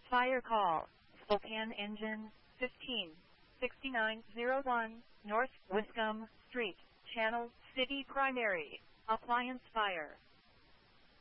Fire call. Spokane Engine 156901 North Wiscombe Street, Channel City Primary. Appliance fire.